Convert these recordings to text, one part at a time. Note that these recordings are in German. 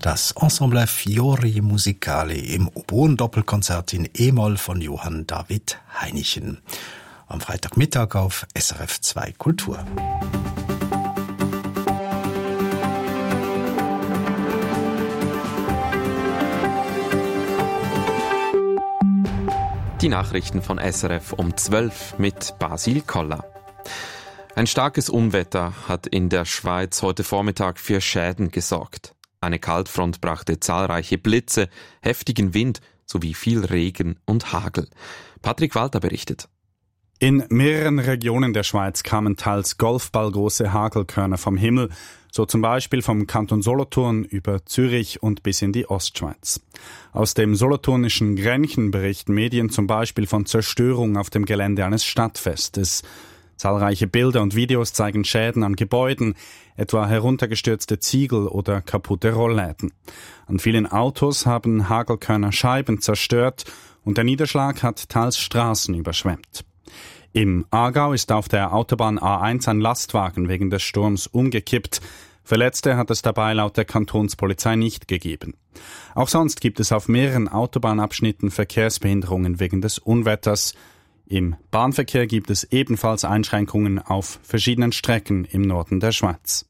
Das Ensemble Fiori Musicali im Oboen-Doppelkonzert in E-Moll von Johann David Heinichen. Am Freitagmittag auf SRF 2 Kultur. Die Nachrichten von SRF um 12 mit Basil Koller. Ein starkes Unwetter hat in der Schweiz heute Vormittag für Schäden gesorgt. Eine Kaltfront brachte zahlreiche Blitze, heftigen Wind sowie viel Regen und Hagel. Patrick Walter berichtet. In mehreren Regionen der Schweiz kamen teils golfballgroße Hagelkörner vom Himmel, so zum Beispiel vom Kanton Solothurn über Zürich und bis in die Ostschweiz. Aus dem solothurnischen Grenchen berichten Medien zum Beispiel von Zerstörung auf dem Gelände eines Stadtfestes. Zahlreiche Bilder und Videos zeigen Schäden an Gebäuden, etwa heruntergestürzte Ziegel oder kaputte Rollläden. An vielen Autos haben Hagelkörner Scheiben zerstört und der Niederschlag hat teils Straßen überschwemmt. Im Aargau ist auf der Autobahn A1 ein Lastwagen wegen des Sturms umgekippt. Verletzte hat es dabei laut der Kantonspolizei nicht gegeben. Auch sonst gibt es auf mehreren Autobahnabschnitten Verkehrsbehinderungen wegen des Unwetters. Im Bahnverkehr gibt es ebenfalls Einschränkungen auf verschiedenen Strecken im Norden der Schweiz.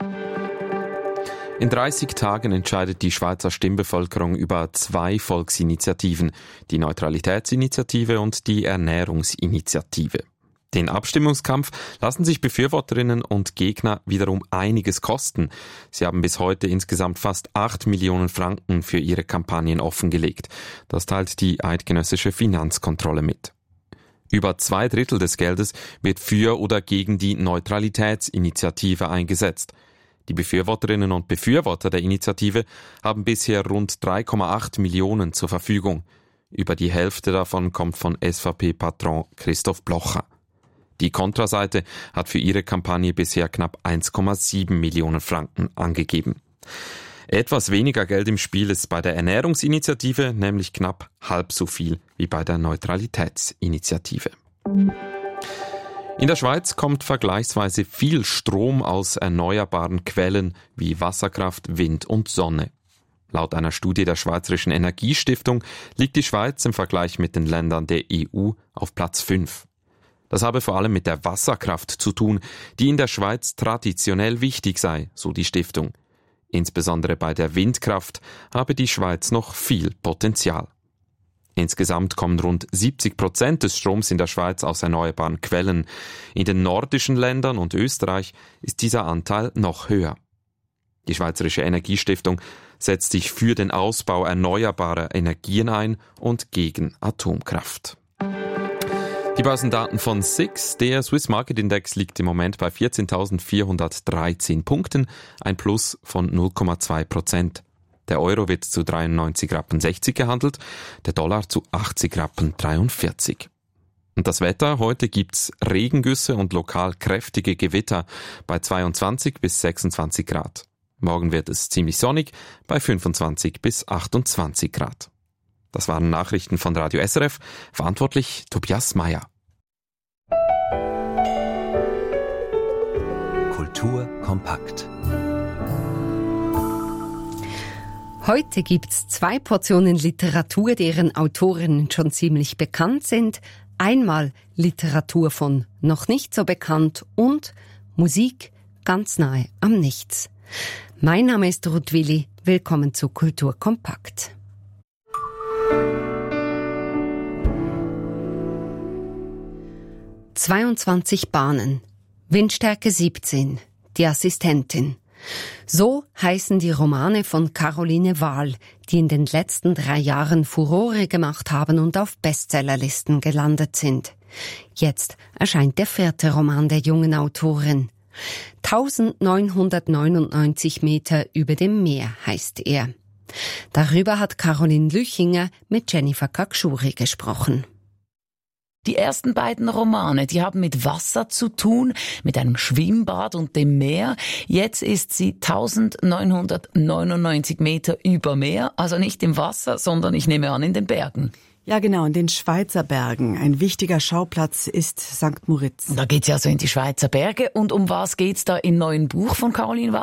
In 30 Tagen entscheidet die Schweizer Stimmbevölkerung über 2 Volksinitiativen, die Neutralitätsinitiative und die Ernährungsinitiative. Den Abstimmungskampf lassen sich Befürworterinnen und Gegner wiederum einiges kosten. Sie haben bis heute insgesamt fast 8 Millionen Franken für ihre Kampagnen offengelegt. Das teilt die eidgenössische Finanzkontrolle mit. Über 2/3 des Geldes wird für oder gegen die Neutralitätsinitiative eingesetzt. Die Befürworterinnen und Befürworter der Initiative haben bisher rund 3,8 Millionen zur Verfügung. Über die Hälfte davon kommt von SVP-Patron Christoph Blocher. Die Kontraseite hat für ihre Kampagne bisher knapp 1,7 Millionen Franken angegeben. Etwas weniger Geld im Spiel ist bei der Ernährungsinitiative, nämlich knapp halb so viel wie bei der Neutralitätsinitiative. In der Schweiz kommt vergleichsweise viel Strom aus erneuerbaren Quellen wie Wasserkraft, Wind und Sonne. Laut einer Studie der Schweizerischen Energiestiftung liegt die Schweiz im Vergleich mit den Ländern der EU auf Platz 5. Das habe vor allem mit der Wasserkraft zu tun, die in der Schweiz traditionell wichtig sei, so die Stiftung. Insbesondere bei der Windkraft habe die Schweiz noch viel Potenzial. Insgesamt kommen rund 70% des Stroms in der Schweiz aus erneuerbaren Quellen. In den nordischen Ländern und Österreich ist dieser Anteil noch höher. Die Schweizerische Energiestiftung setzt sich für den Ausbau erneuerbarer Energien ein und gegen Atomkraft. Die Börsendaten von SIX, der Swiss Market Index, liegt im Moment bei 14.413 Punkten, ein Plus von 0,2%. Der Euro wird zu 93,60 Rappen gehandelt, der Dollar zu 80,43 Rappen. Und das Wetter, heute gibt's Regengüsse und lokal kräftige Gewitter bei 22 bis 26 Grad. Morgen wird es ziemlich sonnig bei 25 bis 28 Grad. Das waren Nachrichten von Radio SRF, verantwortlich Tobias Meyer. Kultur kompakt. Heute gibt's 2 Portionen Literatur, deren Autorinnen schon ziemlich bekannt sind. Einmal Literatur von noch nicht so bekannt und Musik ganz nahe am Nichts. Mein Name ist Ruth Willi. Willkommen zu Kultur kompakt. »22 Bahnen, Windstärke 17, die Assistentin«. So heißen die Romane von Caroline Wahl, die in den letzten 3 Jahren Furore gemacht haben und auf Bestsellerlisten gelandet sind. Jetzt erscheint der 4. Roman der jungen Autorin. 1999 Meter über dem Meer heißt er. Darüber hat Caroline Lüchinger mit Jennifer Kakschuri gesprochen. Die ersten beiden Romane, die haben mit Wasser zu tun, mit einem Schwimmbad und dem Meer. Jetzt ist sie 1999 Meter über Meer, also nicht im Wasser, sondern ich nehme an in den Bergen. Ja genau, in den Schweizer Bergen. Ein wichtiger Schauplatz ist St. Moritz. Da geht's ja so in die Schweizer Berge. Und um was geht's da im neuen Buch von Caroline Wahl?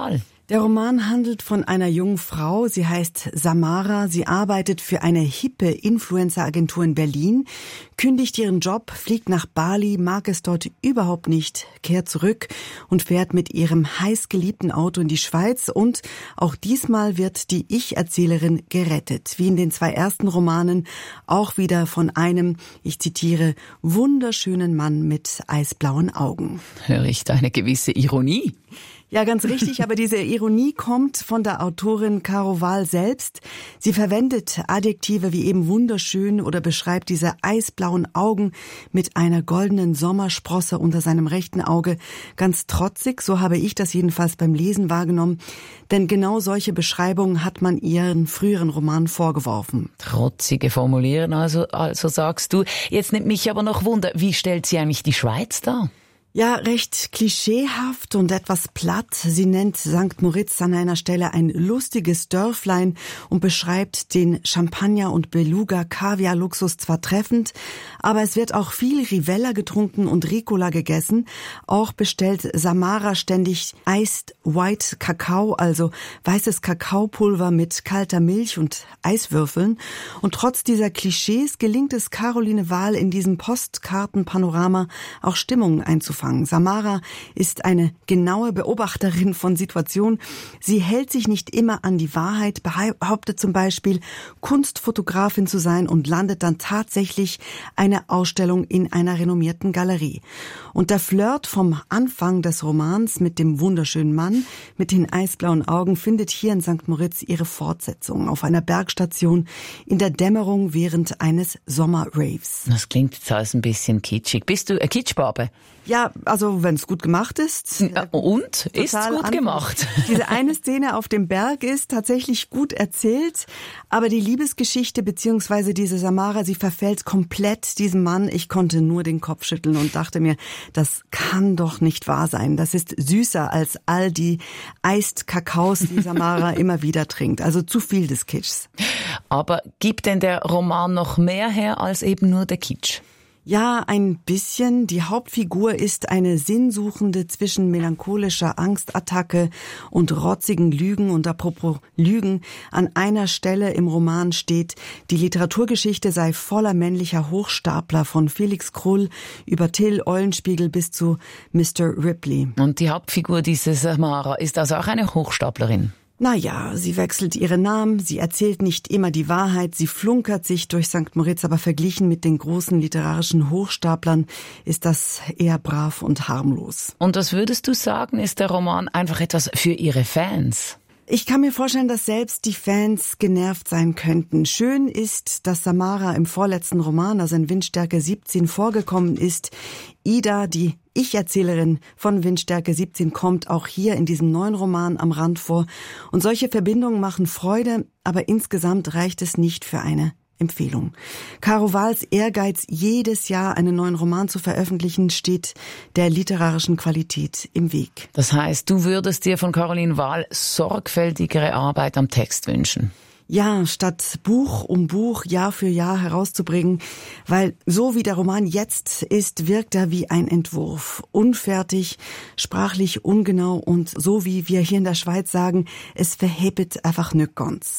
Der Roman handelt von einer jungen Frau, sie heißt Samara, sie arbeitet für eine hippe Influencer-Agentur in Berlin, kündigt ihren Job, fliegt nach Bali, mag es dort überhaupt nicht, kehrt zurück und fährt mit ihrem heißgeliebten Auto in die Schweiz und auch diesmal wird die Ich-Erzählerin gerettet, wie in den 2 ersten Romanen, auch wieder von einem, ich zitiere, wunderschönen Mann mit eisblauen Augen. Höre ich da eine gewisse Ironie? Ja, ganz richtig, aber diese Ironie kommt von der Autorin Caro Wahl selbst. Sie verwendet Adjektive wie eben wunderschön oder beschreibt diese eisblauen Augen mit einer goldenen Sommersprosse unter seinem rechten Auge ganz trotzig, so habe ich das jedenfalls beim Lesen wahrgenommen, denn genau solche Beschreibungen hat man ihren früheren Roman vorgeworfen. Trotzige Formulieren, also sagst du. Jetzt nimmt mich aber noch Wunder, wie stellt sie eigentlich die Schweiz dar? Ja, recht klischeehaft und etwas platt. Sie nennt St. Moritz an einer Stelle ein lustiges Dörflein und beschreibt den Champagner- und Beluga-Kaviar-Luxus zwar treffend, aber es wird auch viel Rivella getrunken und Ricola gegessen. Auch bestellt Samara ständig Iced White Kakao, also weißes Kakaopulver mit kalter Milch und Eiswürfeln. Und trotz dieser Klischees gelingt es Caroline Wahl in diesem Postkartenpanorama auch Stimmung einzufangen. Samara ist eine genaue Beobachterin von Situationen. Sie hält sich nicht immer an die Wahrheit, behauptet zum Beispiel, Kunstfotografin zu sein und landet dann tatsächlich eine Ausstellung in einer renommierten Galerie. Und der Flirt vom Anfang des Romans mit dem wunderschönen Mann mit den eisblauen Augen findet hier in St. Moritz ihre Fortsetzung auf einer Bergstation in der Dämmerung während eines Sommerraves. Das klingt jetzt alles ein bisschen kitschig. Bist du eine Kitschbarbe? Ja, also wenn es gut gemacht ist. Und? Ist es gut gemacht? Diese eine Szene auf dem Berg ist tatsächlich gut erzählt, aber die Liebesgeschichte beziehungsweise diese Samara, sie verfällt komplett diesem Mann. Ich konnte nur den Kopf schütteln und dachte mir, das kann doch nicht wahr sein. Das ist süßer als all die Iced Kakaos, die Samara immer wieder trinkt. Also zu viel des Kitschs. Aber gibt denn der Roman noch mehr her als eben nur der Kitsch? Ja, ein bisschen. Die Hauptfigur ist eine Sinnsuchende zwischen melancholischer Angstattacke und rotzigen Lügen. Und apropos Lügen, an einer Stelle im Roman steht, die Literaturgeschichte sei voller männlicher Hochstapler von Felix Krull über Till Eulenspiegel bis zu Mr. Ripley. Und die Hauptfigur dieser Samara ist also auch eine Hochstaplerin? Naja, sie wechselt ihren Namen, sie erzählt nicht immer die Wahrheit, sie flunkert sich durch St. Moritz, aber verglichen mit den großen literarischen Hochstaplern ist das eher brav und harmlos. Und was würdest du sagen, ist der Roman einfach etwas für ihre Fans? Ich kann mir vorstellen, dass selbst die Fans genervt sein könnten. Schön ist, dass Samara im vorletzten Roman, also in Windstärke 17, vorgekommen ist. Ida, die Ich-Erzählerin von Windstärke 17, kommt auch hier in diesem neuen Roman am Rand vor. Und solche Verbindungen machen Freude, aber insgesamt reicht es nicht für eine Empfehlung. Caro Wahls Ehrgeiz, jedes Jahr einen neuen Roman zu veröffentlichen, steht der literarischen Qualität im Weg. Das heißt, du würdest dir von Caroline Wahl sorgfältigere Arbeit am Text wünschen? Ja, statt Buch um Buch Jahr für Jahr herauszubringen, weil so wie der Roman jetzt ist, wirkt er wie ein Entwurf. Unfertig, sprachlich ungenau und so wie wir hier in der Schweiz sagen, es verhebet einfach nicht ganz.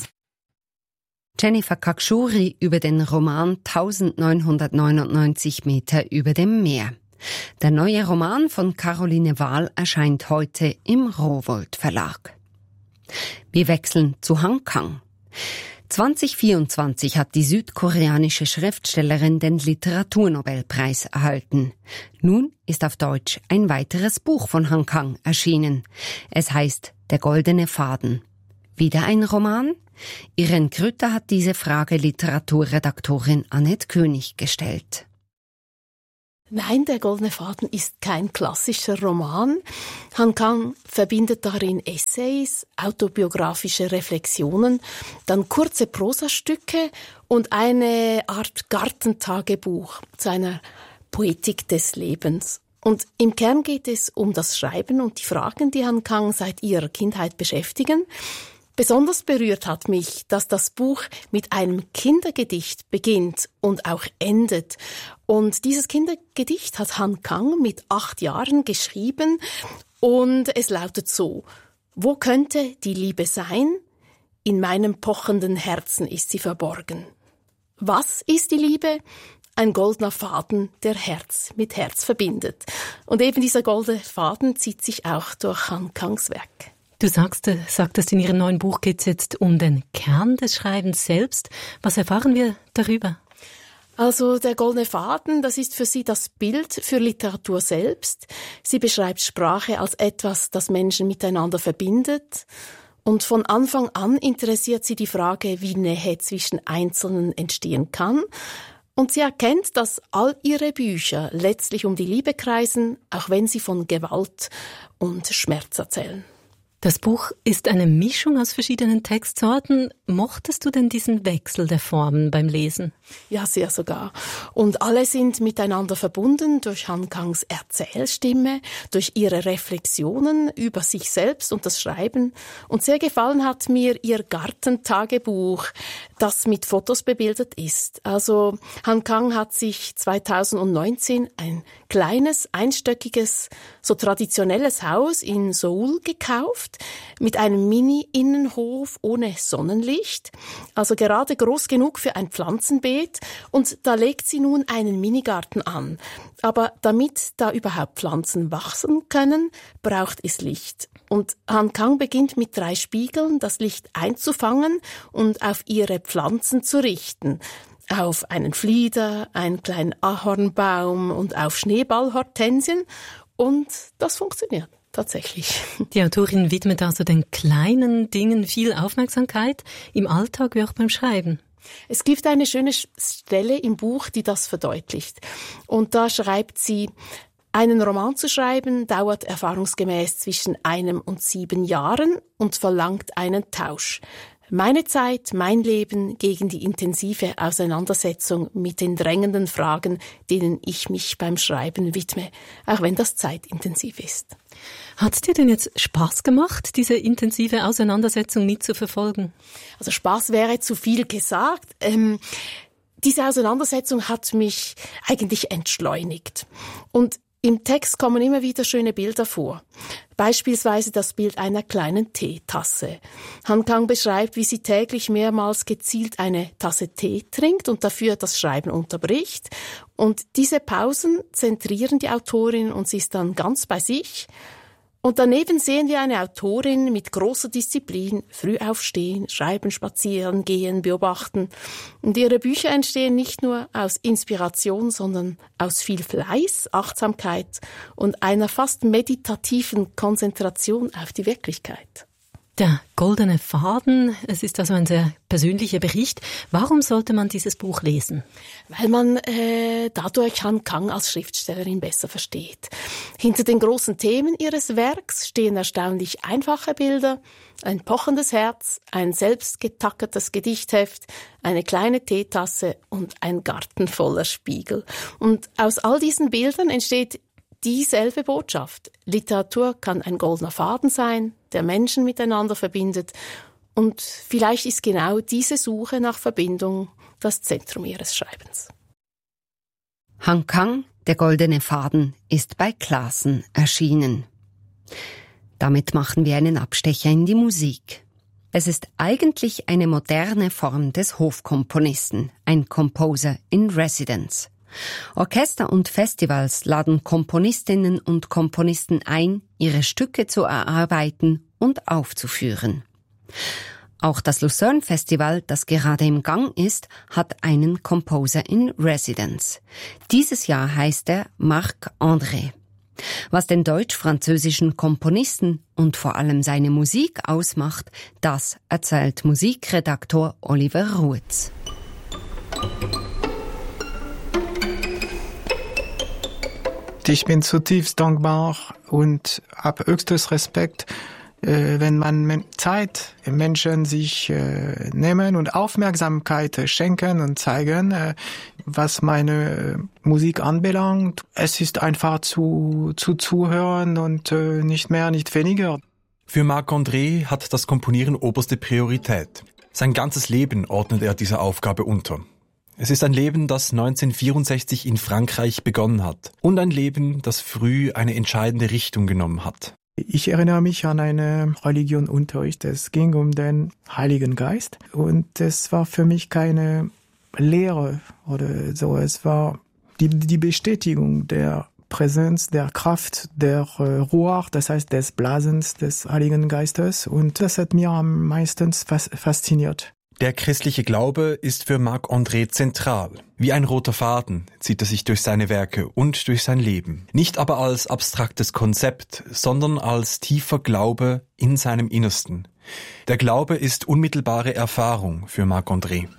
Jennifer Kakschuri über den Roman 1999 Meter über dem Meer. Der neue Roman von Caroline Wahl erscheint heute im Rowohlt Verlag. Wir wechseln zu Hong Kong. 2024 hat die südkoreanische Schriftstellerin den Literaturnobelpreis erhalten. Nun ist auf Deutsch ein weiteres Buch von Han Kang erschienen. Es heißt Der goldene Faden. Wieder ein Roman? Irene Krütter hat diese Frage Literaturredaktorin Annette König gestellt. Nein, der goldene Faden ist kein klassischer Roman. Han Kang verbindet darin Essays, autobiografische Reflexionen, dann kurze Prosastücke und eine Art Gartentagebuch zu einer Poetik des Lebens. Und im Kern geht es um das Schreiben und die Fragen, die Han Kang seit ihrer Kindheit beschäftigen. Besonders berührt hat mich, dass das Buch mit einem Kindergedicht beginnt und auch endet. Und dieses Kindergedicht hat Han Kang mit 8 Jahren geschrieben und es lautet so: Wo könnte die Liebe sein? In meinem pochenden Herzen ist sie verborgen. Was ist die Liebe? Ein goldener Faden, der Herz mit Herz verbindet. Und eben dieser goldene Faden zieht sich auch durch Han Kangs Werk. Du sagtest, in Ihrem neuen Buch geht es jetzt um den Kern des Schreibens selbst. Was erfahren wir darüber? Also der goldene Faden, das ist für sie das Bild für Literatur selbst. Sie beschreibt Sprache als etwas, das Menschen miteinander verbindet. Und von Anfang an interessiert sie die Frage, wie Nähe zwischen Einzelnen entstehen kann. Und sie erkennt, dass all ihre Bücher letztlich um die Liebe kreisen, auch wenn sie von Gewalt und Schmerz erzählen. Das Buch ist eine Mischung aus verschiedenen Textsorten. Mochtest du denn diesen Wechsel der Formen beim Lesen? Ja, sehr sogar. Und alle sind miteinander verbunden durch Han Kangs Erzählstimme, durch ihre Reflexionen über sich selbst und das Schreiben. Und sehr gefallen hat mir ihr Gartentagebuch, das mit Fotos bebildert ist. Also Han Kang hat sich 2019 ein kleines, einstöckiges, so traditionelles Haus in Seoul gekauft, mit einem Mini-Innenhof ohne Sonnenlicht, also gerade groß genug für ein Pflanzenbeet, und da legt sie nun einen Minigarten an. Aber damit da überhaupt Pflanzen wachsen können, braucht es Licht. Und Han Kang beginnt mit 3 Spiegeln, das Licht einzufangen und auf ihre Pflanzen zu richten. Auf einen Flieder, einen kleinen Ahornbaum und auf Schneeballhortensien. Und das funktioniert tatsächlich. Die Autorin widmet also den kleinen Dingen viel Aufmerksamkeit, im Alltag wie auch beim Schreiben. Es gibt eine schöne Stelle im Buch, die das verdeutlicht. Und da schreibt sie: Einen Roman zu schreiben dauert erfahrungsgemäß zwischen 1 und 7 Jahren und verlangt einen Tausch. Meine Zeit, mein Leben gegen die intensive Auseinandersetzung mit den drängenden Fragen, denen ich mich beim Schreiben widme, auch wenn das zeitintensiv ist. Hat's dir denn jetzt Spaß gemacht, diese intensive Auseinandersetzung mitzuverfolgen? Also Spaß wäre zu viel gesagt. Diese Auseinandersetzung hat mich eigentlich entschleunigt. Und im Text kommen immer wieder schöne Bilder vor. Beispielsweise das Bild einer kleinen Teetasse. Han Kang beschreibt, wie sie täglich mehrmals gezielt eine Tasse Tee trinkt und dafür das Schreiben unterbricht. Und diese Pausen zentrieren die Autorin und sie ist dann ganz bei sich. Und daneben sehen wir eine Autorin mit großer Disziplin, früh aufstehen, schreiben, spazieren, gehen, beobachten. Und ihre Bücher entstehen nicht nur aus Inspiration, sondern aus viel Fleiß, Achtsamkeit und einer fast meditativen Konzentration auf die Wirklichkeit. Der goldene Faden, es ist also ein sehr persönlicher Bericht. Warum sollte man dieses Buch lesen? Weil man dadurch Han Kang als Schriftstellerin besser versteht. Hinter den großen Themen ihres Werks stehen erstaunlich einfache Bilder, ein pochendes Herz, ein selbst getackertes Gedichtheft, eine kleine Teetasse und ein Garten voller Spiegel. Und aus all diesen Bildern entsteht dieselbe Botschaft. Literatur kann ein goldener Faden sein, der Menschen miteinander verbindet. Und vielleicht ist genau diese Suche nach Verbindung das Zentrum ihres Schreibens. Han Kang, der goldene Faden, ist bei Clasen erschienen. Damit machen wir einen Abstecher in die Musik. Es ist eigentlich eine moderne Form des Hofkomponisten, ein Composer in Residence. Orchester und Festivals laden Komponistinnen und Komponisten ein, ihre Stücke zu erarbeiten und aufzuführen. Auch das Lucerne Festival, das gerade im Gang ist, hat einen Composer in Residence. Dieses Jahr heißt er Marc-André. Was den deutsch-französischen Komponisten und vor allem seine Musik ausmacht, das erzählt Musikredaktor Oliver Ruetz. Ich bin zutiefst dankbar und habe höchstes Respekt, wenn man Zeit Menschen sich nehmen und Aufmerksamkeit schenken und zeigen, was meine Musik anbelangt. Es ist einfach zu zuhören und nicht mehr, nicht weniger. Für Marc-André hat das Komponieren oberste Priorität. Sein ganzes Leben ordnet er dieser Aufgabe unter. Es ist ein Leben, das 1964 in Frankreich begonnen hat und ein Leben, das früh eine entscheidende Richtung genommen hat. Ich erinnere mich an einen Religionunterricht. Es ging um den Heiligen Geist und es war für mich keine Lehre oder so. Es war die Bestätigung der Präsenz, der Kraft, der Ruach, das heißt des Blasens des Heiligen Geistes, und das hat mir am meisten fasziniert. Der christliche Glaube ist für Marc-André zentral. Wie ein roter Faden zieht er sich durch seine Werke und durch sein Leben. Nicht aber als abstraktes Konzept, sondern als tiefer Glaube in seinem Innersten. Der Glaube ist unmittelbare Erfahrung für Marc-André.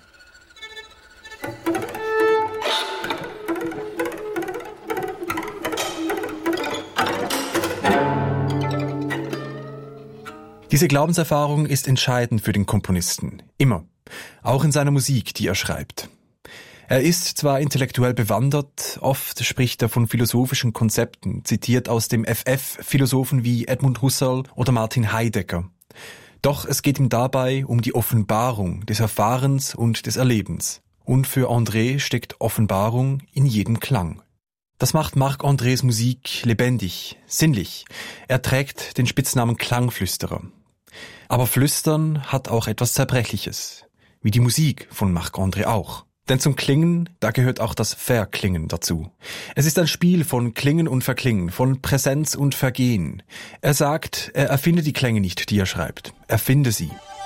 Diese Glaubenserfahrung ist entscheidend für den Komponisten. Immer. Auch in seiner Musik, die er schreibt. Er ist zwar intellektuell bewandert, oft spricht er von philosophischen Konzepten, zitiert aus dem FF Philosophen wie Edmund Husserl oder Martin Heidegger. Doch es geht ihm dabei um die Offenbarung des Erfahrens und des Erlebens. Und für André steckt Offenbarung in jedem Klang. Das macht Marc-Andrés Musik lebendig, sinnlich. Er trägt den Spitznamen Klangflüsterer. Aber Flüstern hat auch etwas Zerbrechliches, wie die Musik von Marc-André auch. Denn zum Klingen, da gehört auch das Verklingen dazu. Es ist ein Spiel von Klingen und Verklingen, von Präsenz und Vergehen. Er sagt, er erfinde die Klänge nicht, die er schreibt. Er finde sie.